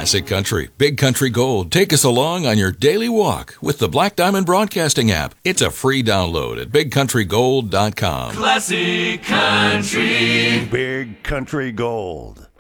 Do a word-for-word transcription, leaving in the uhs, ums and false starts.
Classic Country, Big Country Gold. Take us along on your daily walk with the Black Diamond Broadcasting app. It's a free download at big country gold dot com. Classic Country. Big Country Gold.